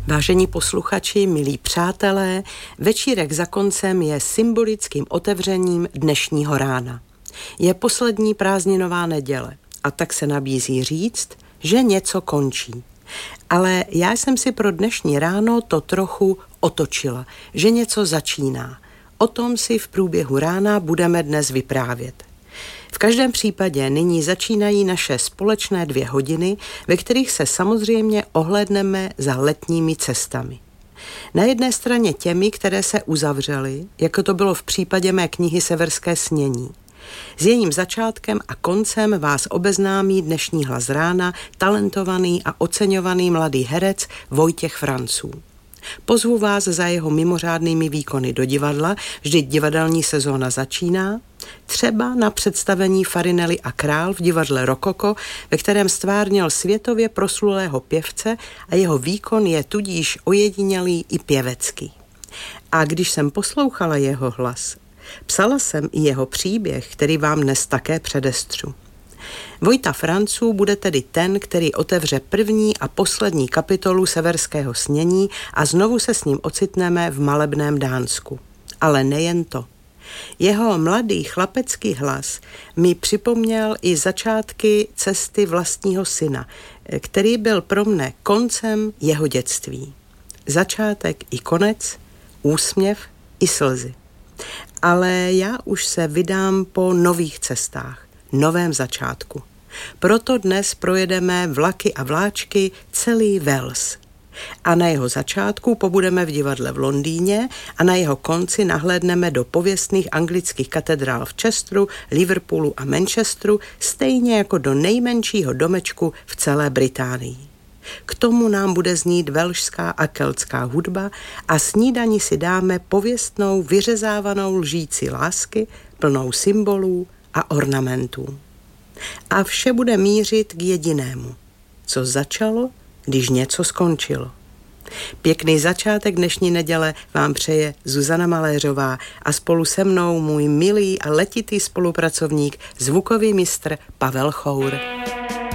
Vážení posluchači, milí přátelé, večírek za koncem je symbolickým otevřením dnešního rána. Je poslední prázdninová neděle a tak se nabízí říct, že něco končí. Ale já jsem si pro dnešní ráno to trochu otočila, že něco začíná. O tom si v průběhu rána budeme dnes vyprávět. V každém případě nyní začínají naše společné 2 hodiny, ve kterých se samozřejmě ohlédneme za letními cestami. Na jedné straně těmi, které se uzavřely, jako to bylo v případě mé knihy Severské snění. S jejím začátkem a koncem vás obeznámí dnešní Hlas rána talentovaný a oceňovaný mladý herec Vojtěch Franců. Pozvu vás za jeho mimořádnými výkony do divadla, vždyť divadelní sezóna začíná, třeba na představení Farinelli a Král v divadle Rokoko, ve kterém stvárnil světově proslulého pěvce a jeho výkon je tudíž ojedinělý i pěvecký. A když jsem poslouchala jeho hlas, psala jsem i jeho příběh, který vám dnes také předestřu. Vojta Franců bude tedy ten, který otevře první a poslední kapitolu Severského snění a znovu se s ním ocitneme v malebném Dánsku. Ale nejen to. Jeho mladý chlapecký hlas mi připomněl i začátky cesty vlastního syna, který byl pro mne koncem jeho dětství. Začátek i konec, úsměv i slzy. Ale já už se vydám po nových cestách, novém začátku. Proto dnes projedeme vlaky a vláčky celý Wales. A na jeho začátku pobudeme v divadle v Londýně a na jeho konci nahlédneme do pověstných anglických katedrál v Chesteru, Liverpoolu a Manchesteru, stejně jako do nejmenšího domečku v celé Británii. K tomu nám bude znít velšská a keltská hudba a snídani si dáme pověstnou vyřezávanou lžíci lásky, plnou symbolů a ornamentů. A vše bude mířit k jedinému. Co začalo, když něco skončilo. Pěkný začátek dnešní neděle vám přeje Zuzana Maléřová a spolu se mnou můj milý a letitý spolupracovník, zvukový mistr Pavel Chour.